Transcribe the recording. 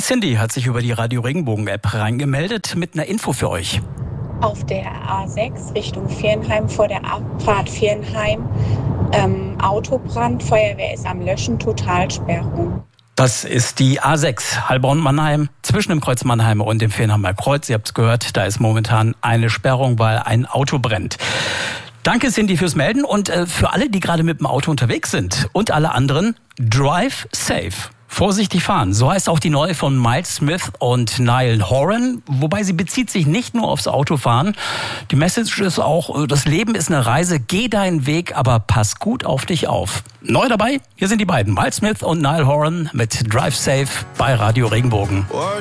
Cindy hat sich über die Radio Regenbogen App reingemeldet mit einer Info für euch. Auf der A6 Richtung Viernheim vor der Abfahrt Viernheim, Autobrand, Feuerwehr ist am Löschen, Totalsperrung. Das ist die A6, Heilbronn-Mannheim, zwischen dem Kreuz Mannheim und dem Viernheimer Kreuz. Ihr habt es gehört, da ist momentan eine Sperrung, weil ein Auto brennt. Danke, Cindy, fürs Melden und für alle, die gerade mit dem Auto unterwegs sind und alle anderen, drive safe. Vorsichtig fahren, so heißt auch die neue von Miles Smith und Niall Horan, wobei sie bezieht sich nicht nur aufs Autofahren. Die Message ist auch, das Leben ist eine Reise, geh deinen Weg, aber pass gut auf dich auf. Neu dabei, hier sind die beiden, Miles Smith und Niall Horan mit Drive Safe bei Radio Regenbogen.